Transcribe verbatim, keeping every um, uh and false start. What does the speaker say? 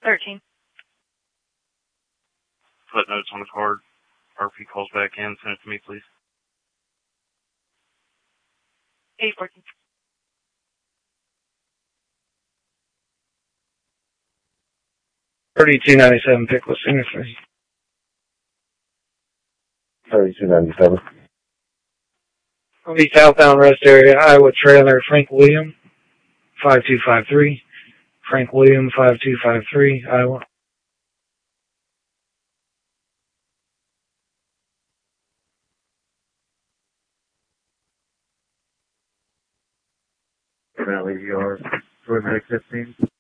thirteen. Put notes on the card. R P calls back in. Send it to me, please. eight fourteen. thirty-two ninety-seven, Pickles, Center, please. thirty-two ninety-seven. On the southbound rest area, Iowa trailer, Frank William, five two five three. Frank William, five two five three, Iowa. Valley, you are Georgia fifteen.